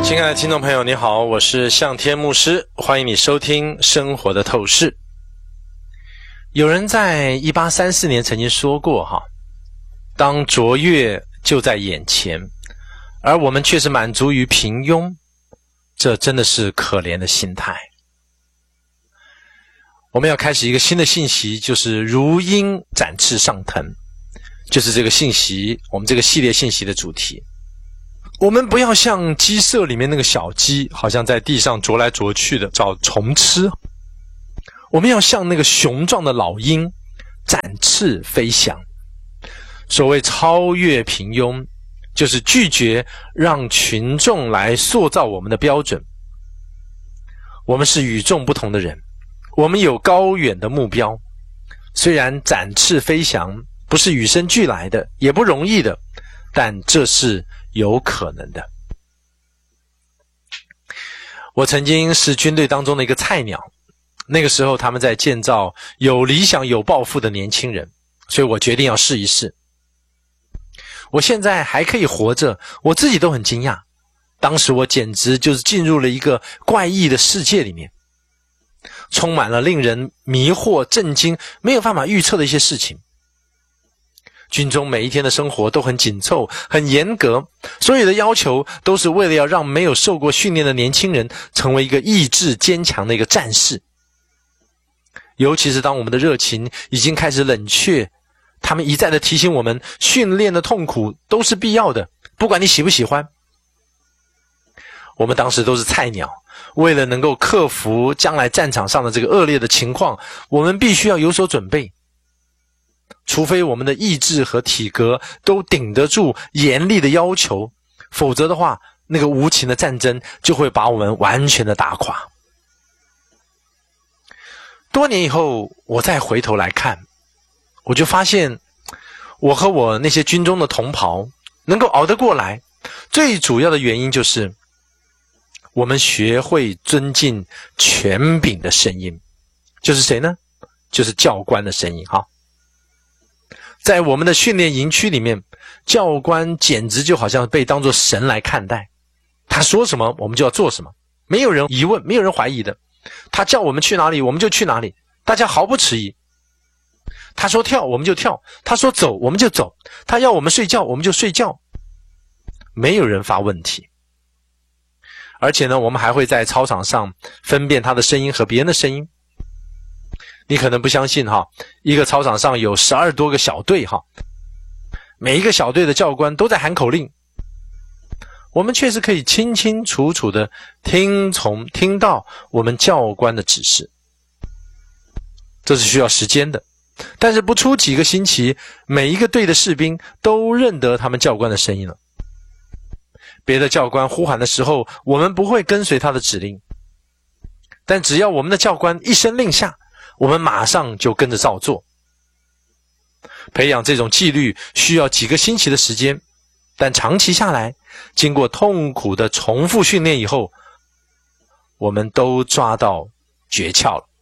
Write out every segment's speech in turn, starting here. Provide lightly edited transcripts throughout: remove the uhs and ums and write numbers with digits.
亲爱的听众朋友，你好，我是向天牧师，欢迎你收听生活的透视。有人在1834年曾经说过当卓越就在眼前，而我们却是满足于平庸，这真的是可怜的心态。我们要开始一个新的信息，就是如鹰展翅上腾，就是这个信息，我们这个系列信息的主题。我们不要像鸡舍里面那个小鸡，好像在地上啄来啄去的找虫吃。我们要像那个雄壮的老鹰，展翅飞翔。所谓超越平庸，就是拒绝让群众来塑造我们的标准。我们是与众不同的人，我们有高远的目标。虽然展翅飞翔不是与生俱来的，也不容易的，但这是有可能的。我曾经是军队当中的一个菜鸟，那个时候他们在建造有理想有抱负的年轻人，所以我决定要试一试。我现在还可以活着，我自己都很惊讶。当时我简直就是进入了一个怪异的世界里面，充满了令人迷惑、震惊、没有办法预测的一些事情。军中每一天的生活都很紧凑、很严格，所有的要求都是为了要让没有受过训练的年轻人成为一个意志坚强的一个战士。尤其是当我们的热情已经开始冷却，他们一再的提醒我们，训练的痛苦都是必要的，不管你喜不喜欢。我们当时都是菜鸟，为了能够克服将来战场上的这个恶劣的情况，我们必须要有所准备。除非我们的意志和体格都顶得住严厉的要求，否则的话，那个无情的战争就会把我们完全的打垮。多年以后，我再回头来看，我就发现我和我那些军中的同袍能够熬得过来，最主要的原因就是我们学会尊敬权柄的声音。就是谁呢？就是教官的声音。在我们的训练营区里面，教官简直就好像被当作神来看待。他说什么我们就要做什么，没有人疑问，没有人怀疑的。他叫我们去哪里我们就去哪里，大家毫不迟疑。他说跳我们就跳，他说走我们就走，他要我们睡觉我们就睡觉，没有人发问题。而且呢，我们还会在操场上分辨他的声音和别人的声音。你可能不相信一个操场上有12多个小队每一个小队的教官都在喊口令，我们确实可以清清楚楚的听到我们教官的指示。这是需要时间的，但是不出几个星期，每一个队的士兵都认得他们教官的声音了。别的教官呼喊的时候，我们不会跟随他的指令，但只要我们的教官一声令下，我们马上就跟着照做。培养这种纪律需要几个星期的时间，但长期下来，经过痛苦的重复训练以后，我们都抓到诀窍了。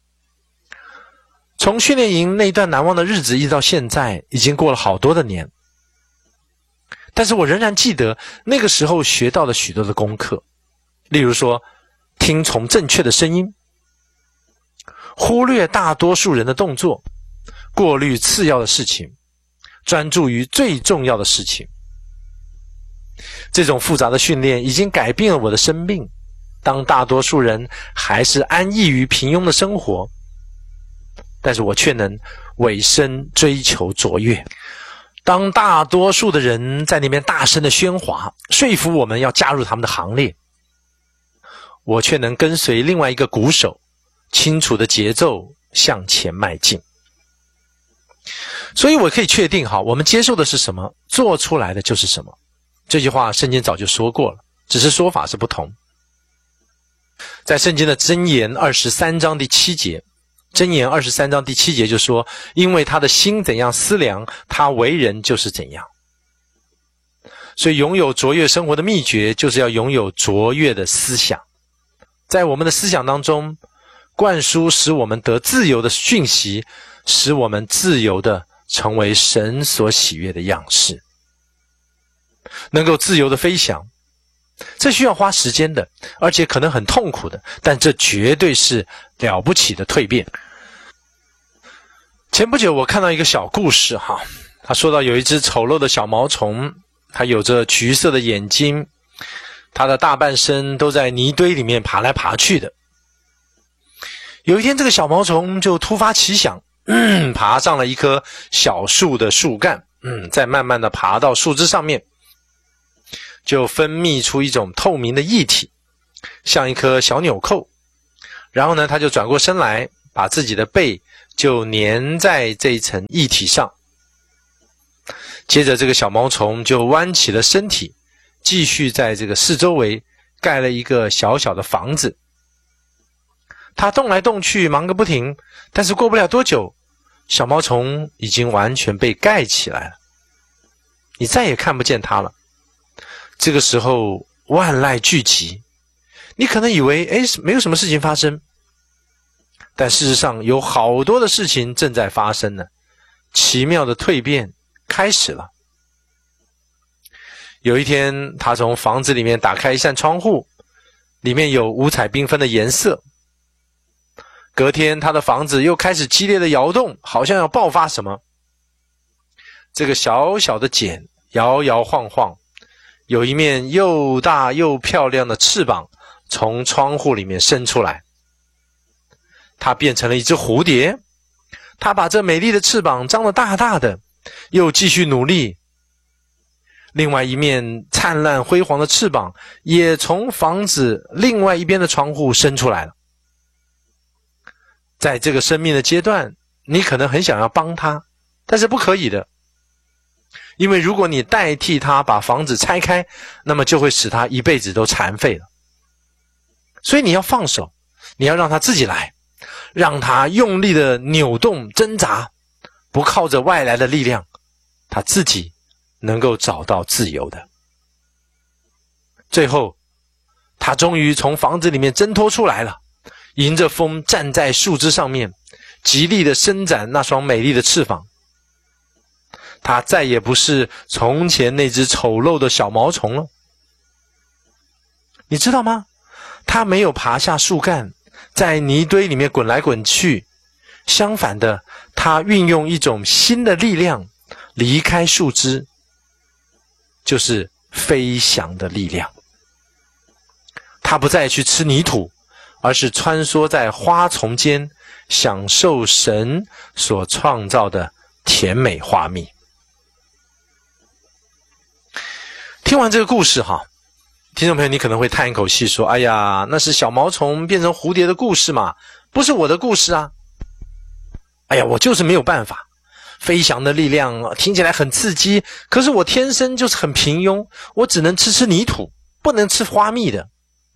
从训练营那段难忘的日子一直到现在，已经过了好多的年，但是我仍然记得那个时候学到了许多的功课，例如说听从正确的声音，忽略大多数人的动作，过滤次要的事情，专注于最重要的事情。这种复杂的训练已经改变了我的生命。当大多数人还是安逸于平庸的生活，但是我却能委身追求卓越。当大多数的人在那边大声的喧哗，说服我们要加入他们的行列，我却能跟随另外一个鼓手，清楚的节奏向前迈进。所以我可以确定我们接受的是什么，做出来的就是什么。这句话圣经早就说过了，只是说法是不同。在圣经的箴言23章第7节，箴言23章第7节就说，因为他的心怎样思量，他为人就是怎样。所以拥有卓越生活的秘诀，就是要拥有卓越的思想。在我们的思想当中，灌输使我们得自由的讯息，使我们自由的成为神所喜悦的样式，能够自由的飞翔， 这需要花时间的，而且可能很痛苦的，但这绝对是了不起的蜕变。前不久我看到一个小故事哈，他说到有一只丑陋的小毛虫，它有着橘色的眼睛，它的大半身都在泥堆里面爬来爬去的。有一天这个小毛虫就突发奇想，爬上了一棵小树的树干，再慢慢的爬到树枝上面，就分泌出一种透明的液体，像一颗小纽扣。然后呢，他就转过身来，把自己的背就粘在这一层液体上。接着这个小毛虫就弯起了身体，继续在这个四周围盖了一个小小的房子。他动来动去，忙个不停，但是过不了多久，小毛虫已经完全被盖起来了，你再也看不见它了。这个时候万籁俱寂，你可能以为没有什么事情发生，但事实上有好多的事情正在发生呢，奇妙的蜕变开始了。有一天，他从房子里面打开一扇窗户，里面有五彩缤纷的颜色。隔天，他的房子又开始激烈的摇动，好像要爆发什么。这个小小的茧摇摇晃晃，有一面又大又漂亮的翅膀从窗户里面伸出来。它变成了一只蝴蝶，它把这美丽的翅膀张得大大的，又继续努力。另外一面灿烂辉煌的翅膀也从房子另外一边的窗户伸出来了。在这个生命的阶段，你可能很想要帮他，但是不可以的，因为如果你代替他把房子拆开，那么就会使他一辈子都残废了。所以你要放手，你要让他自己来，让他用力的扭动挣扎，不靠着外来的力量，他自己能够找到自由的。最后他终于从房子里面挣脱出来了，迎着风站在树枝上面，极力的伸展那双美丽的翅膀。他再也不是从前那只丑陋的小毛虫了。你知道吗？他没有爬下树干，在泥堆里面滚来滚去，相反的，他运用一种新的力量离开树枝，就是飞翔的力量。他不再去吃泥土，而是穿梭在花丛间，享受神所创造的甜美花蜜。听完这个故事哈，听众朋友你可能会叹一口气说，哎呀，那是小毛虫变成蝴蝶的故事嘛，不是我的故事啊。哎呀，我就是没有办法，飞翔的力量听起来很刺激，可是我天生就是很平庸，我只能吃泥土，不能吃花蜜的。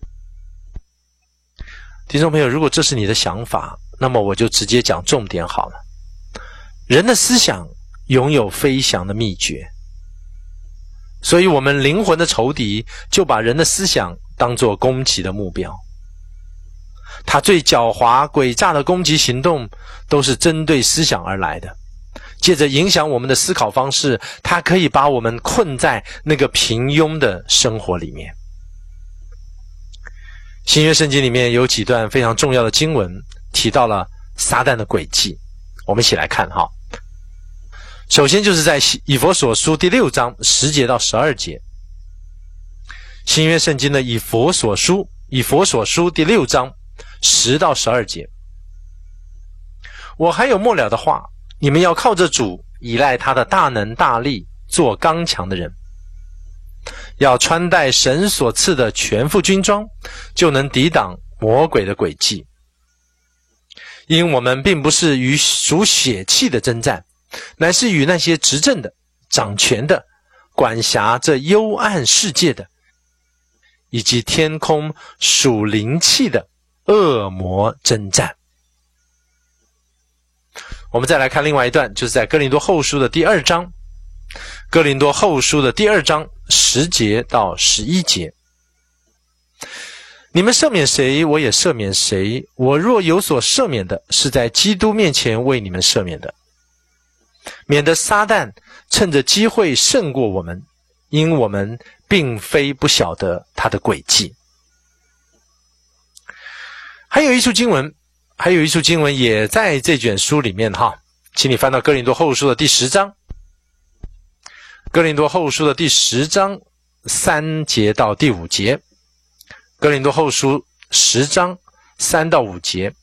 听众朋友，如果这是你的想法，那么我就直接讲重点好了。人的思想拥有飞翔的秘诀，所以我们灵魂的仇敌就把人的思想当作攻击的目标。他最狡猾诡诈的攻击行动都是针对思想而来的，借着影响我们的思考方式，他可以把我们困在那个平庸的生活里面。新约圣经里面有几段非常重要的经文提到了撒旦的诡计，我们一起来看哈。首先就是在以弗所书第6章10节到12节，新约圣经的以弗所书第6章10到12节，我还有末了的话，你们要靠着主，依赖他的大能大力，做刚强的人，要穿戴神所赐的全副军装，就能抵挡魔鬼的诡计。因我们并不是与属血气的征战，乃是与那些执政的、掌权的、管辖这幽暗世界的，以及天空属灵气的恶魔征战。我们再来看另外一段，就是在哥林多后书的第2章，哥林多后书的第2章10节到11节，你们赦免谁，我也赦免谁。我若有所赦免的，是在基督面前为你们赦免的，免得撒旦趁着机会胜过我们， 因我们并非不晓得他的诡计。还有一处经文也在这卷书里面哈，请你翻到哥林多后书的第10章，哥林多后书的第10章3节到第5节，哥林多后书10章3到5节。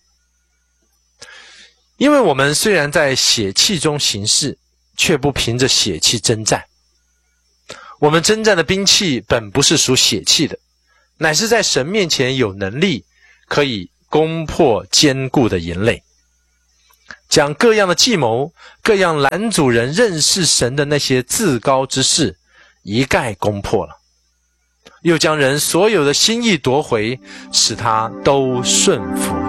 因为我们虽然在血气中行事，却不凭着血气征战。我们征战的兵器本不是属血气的，乃是在神面前有能力，可以攻破坚固的营垒，将各样的计谋、各样拦阻人认识神的那些自高之事一概攻破了，又将人所有的心意夺回，使他都顺服